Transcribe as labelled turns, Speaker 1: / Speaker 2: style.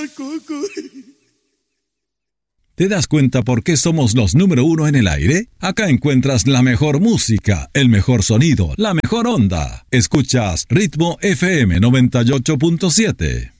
Speaker 1: Cucu.
Speaker 2: ¿Te das cuenta por qué somos los número uno en el aire? Acá encuentras la mejor música, el mejor sonido, la mejor onda. Escuchas Ritmo FM 98.7.